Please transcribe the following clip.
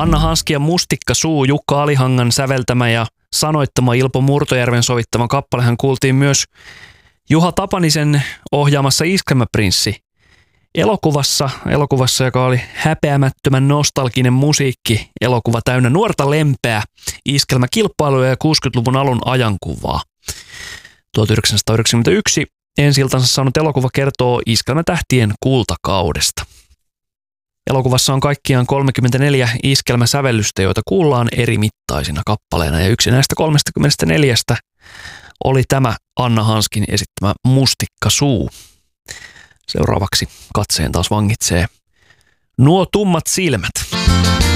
Anna Hanski ja Mustikka suu, Jukka Alihangan säveltämä ja sanoittama, Ilpo Murtojärven sovittama kappalehan kuultiin myös Juha Tapanisen ohjaamassa Iskelmäprinssi elokuvassa, joka oli häpeämättömän nostalginen musiikki, elokuva täynnä nuorta lempeä, iskelmäkilpailuja ja 60-luvun alun ajankuvaa. 1991 ensi-iltansa saanut elokuva kertoo iskelmätähtien kultakaudesta. Elokuvassa on kaikkiaan 34 iskelmäsävellystä, joita kuullaan eri mittaisina kappaleina, ja yksi näistä 34 oli tämä Anna Hanskin esittämä Mustikka suu. Seuraavaksi katseen taas vangitsee Nuo tummat silmät.